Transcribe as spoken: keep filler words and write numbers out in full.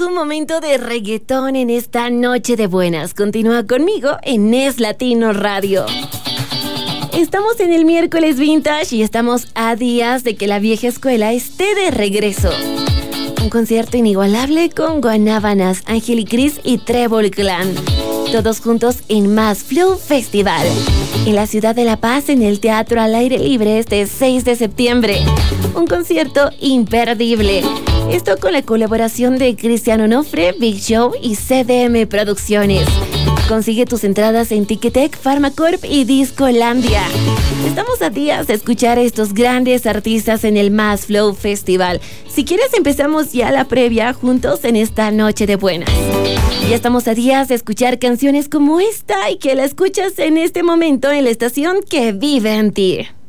un momento de reggaetón en esta noche de buenas. Continúa conmigo en Es Latino Radio. Estamos en el miércoles vintage y estamos a días de que la vieja escuela esté de regreso. Un concierto inigualable con Guanábanas, Ángel y Cris y Trébol Clan. Todos juntos en Más Flow Festival. En la ciudad de La Paz, en el Teatro al Aire Libre, este seis de septiembre. Un concierto imperdible. Esto con la colaboración de Cristian Onofre, Big Show y C D M Producciones. Consigue tus entradas en Ticketek, Pharmacorp y Discolandia. Estamos a días de escuchar a estos grandes artistas en el Más Flow Festival. Si quieres, empezamos ya la previa juntos en esta noche de buenas. Ya estamos a días de escuchar canciones como esta y que la escuchas en este momento en la estación que vive en ti.